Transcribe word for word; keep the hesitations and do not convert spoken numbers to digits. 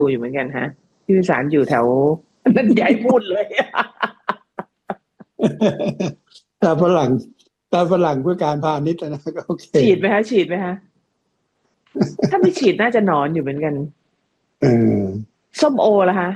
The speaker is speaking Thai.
ดูอยู่เหมือนกันฮะที่ศาลอยู่แถวนั่นใหญ่พูดเลยตาฝรั่งตาฝรั่งเพื่อการพาณิชย์นะก็โอเคฉีดไหมฮะฉีดไหมฮะถ้าไม่ฉีดน่าจะนอนอยู่เหมือนกันเออส้มโอล่ะฮะ